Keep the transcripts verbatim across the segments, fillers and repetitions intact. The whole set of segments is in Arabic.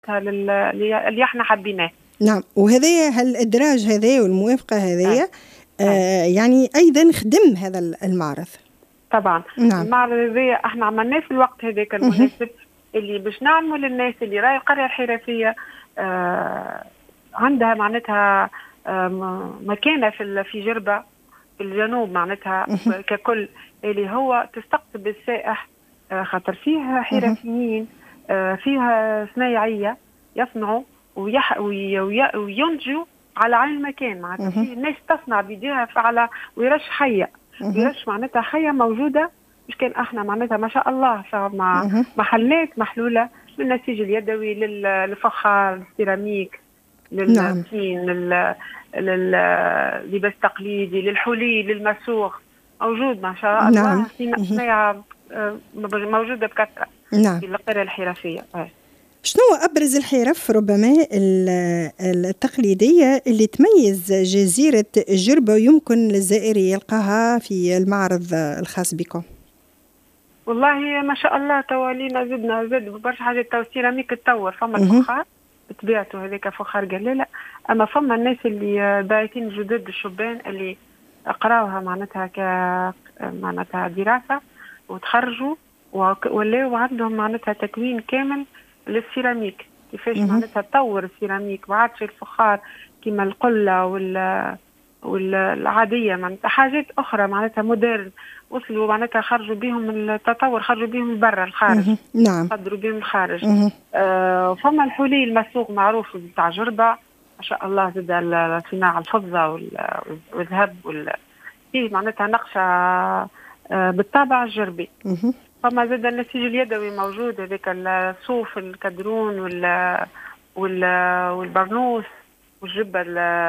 اللي احنا حبيناه. نعم. وهذا هالإدراج هذا والموافقة هذه آه يعني أيضا خدم هذا المعرض طبعا. نعم. المعرض هذا احنا عملناه في الوقت هذاك المناسب اللي باش نعلموا للناس اللي راهي القرية الحرفية آه عندها معناتها آه مكانة في في جربة في الجنوب معناتها ككل، اللي هو تستقطب السائح آه خاطر فيها حرفيين آه فيها صنايعية يصنعوا ويح وينتجوا على عين المكان معناتها في ناس تصنع بيديها على ويرش حية ويرش معناتها حية موجودة. مش كان احنا معناتها ما شاء الله مع محلات محلولة من النسيج اليدوي للفخار السيراميك للطين لللباس التقليدي للحلي للمسوخ موجود ما شاء الله. نعم. صناعة موجودة بكثرة نعم. في القرية الحرفية. شنو أبرز الحرف ربما التقليدية اللي تميز جزيرة جربة ويمكن للزائر يلقاها في المعرض الخاص بكم؟ والله ما شاء الله توالينا زدنا زد برشا حاجات. تو السيراميك تطور، فما الفخار بطبيعته هذاك فخار قليلة، أما فما الناس اللي بايتين جدد الشبان اللي قراوها معناتها ك معناتها دراسة وتخرجوا ولاو عندهم معناتها تكوين كامل للسيراميك، كيفاش معناتها تطور السيراميك ما عادش الفخار كيما القلة وال والعادية معناتها حاجات أخرى معناتها مودرن وصلوا معناتها خرجوا بهم التطور، خرجوا بهم برا الخارج. نعم. قدروا بهم الخارج. آه فما الحلي المسوق معروف بتاع جربة ما شاء الله، زاد الصناعة الفضة والذهب وال فيه معناتها نقشة آه بالطابع الجربي. فما زاد النسيج اليدوي موجود هذاك الصوف الكدرون وال وال والبرنوس والجبة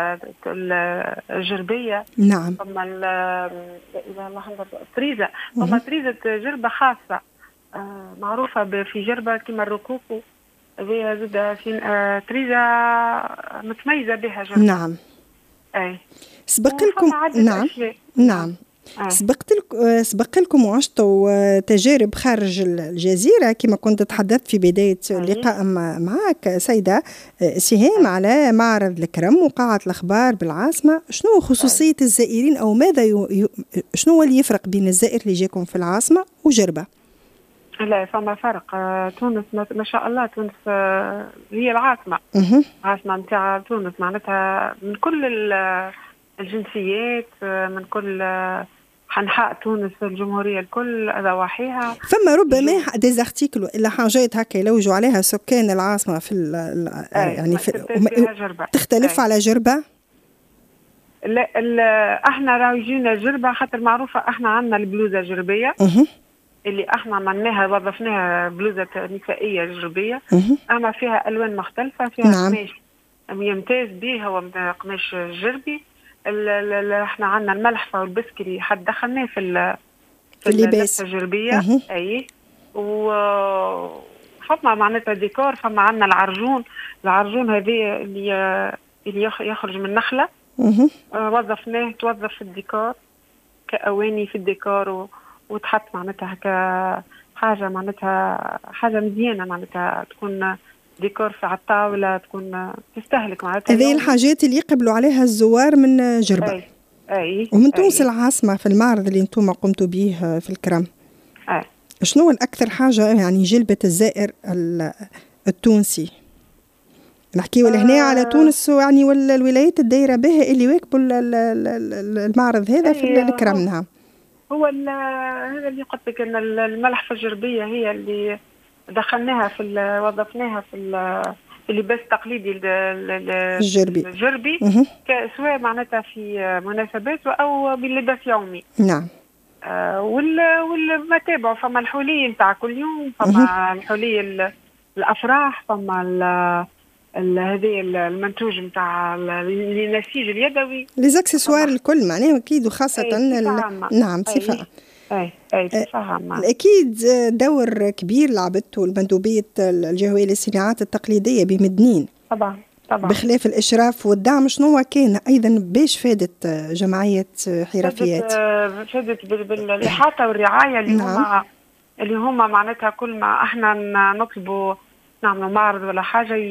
الجربية. نعم. فما إذا الله طريزة، فما طريزة جربة خاصة آه معروفة في جربة كما الركوكو، هذه زاد في آه طريزة متميزة بها جربة. نعم. أي. سبق لكم. نعم. أشياء. نعم. آه. سبقت لكم سبق لكم وعشتوا تجارب خارج الجزيرة كما كنت تحدثت في بداية اللقاء معك سيدة سهام على معرض الكرم وقاعة الأخبار بالعاصمة. شنو خصوصية الزائرين أو ماذا ي... شنو اللي يفرق بين الزائر اللي جاكم في العاصمة وجربة؟ لا فما فرق. تونس ما شاء الله، تونس هي العاصمة العاصمة نتاع تونس معناتها من كل الجنسيات من كل أنحاء تونس الجمهورية الكل ضواحيها. فما ربما ديزارتيكل إلا حاجات هكا يلوجوا عليها سكان العاصمة في يعني في تختلف أي. على جربة؟ لا احنا رايجينا جربة خاطر معروفة احنا عندنا البلوزة الجربية أه. اللي احنا عملناها وظفناها بلوزة نسائية جربية أه. اما فيها ألوان مختلفة، فيها نعم. قماش يمتاز به هو قماش جربي. احنا عندنا الملحفة والبسكري حد دخلناه في في اللباس الجربية. أه. اي وفما معناتها ديكور. فما عندنا العرجون، العرجون هذه اللي اللي يخرج من نخلة. أه. وظفناه توظف في الديكور كأواني في الديكور و... وتحط معناتها كحاجة معناتها حاجة مزيانة معناتها تكون ديكور في على الطاولة تكون تستهلك معناتها. هذه الحاجات اللي يقبلوا عليها الزوار من جربة. أي. أي. ومن تونس العاصمة في المعرض اللي انتم قمتوا به في الكرم. أي. شنو الأكثر حاجة يعني جلبت الزائر التونسي؟ نحكي ولا هنا على تونس يعني ولا الولايات الدايرة بها اللي واكبوا المعرض هذا في الكرم. نعم. هو هذا اللي قلت لك ان الملحفة الجربية هي اللي دخلناها في وظفناها في اللباس التقليدي الجربي الجربي سواء معناتها في مناسبات او باللباس يومي. نعم. آه والمتابع فما الحلي نتاع كل يوم، فما الحلي الافراح، فما هذه المنتوج نتاع النسيج اليدوي لي زاكسسوار الكل معناه اكيد وخاصه نعم صفه اي اي صفه عامه. اكيد دور كبير لعبته المندوبيه الجهويه للصناعات التقليديه بمدنين طبعا طبعا بخلاف الاشراف والدعم. شنو كان ايضا باش فادت جمعيه حرفيات؟ فادت بالاحاطه والرعايه اللي نعم. هما اللي هما معناتها كل ما احنا نطلبوا نعملوا معرض ولا حاجه